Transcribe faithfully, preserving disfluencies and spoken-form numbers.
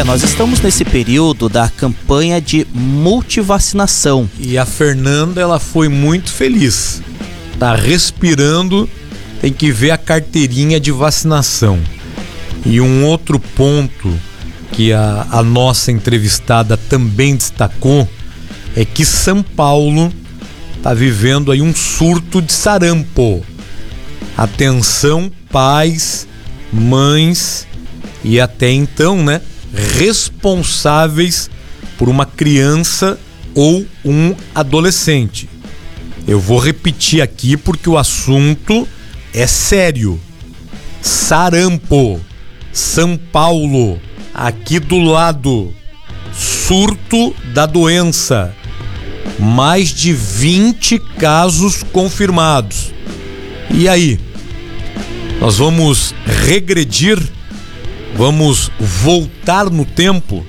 É, nós estamos nesse período da campanha de multivacinação. E a Fernanda, ela foi muito feliz. Tá respirando, tem que ver a carteirinha de vacinação. E um outro ponto que a, a nossa entrevistada também destacou é que São Paulo tá vivendo aí um surto de sarampo. Atenção, pais, mães e até então, né, responsáveis por uma criança ou um adolescente. Eu vou repetir aqui porque o assunto é sério. Sarampo, São Paulo, aqui do lado. Surto da doença. Mais de vinte casos confirmados. E aí? Nós vamos regredir? Vamos voltar no tempo?